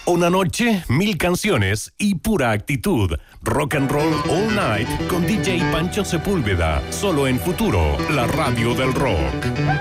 Una noche, 1000 canciones y pura actitud. Rock and Roll All Night con DJ Pancho Sepúlveda. Solo en Futuro, la radio del rock.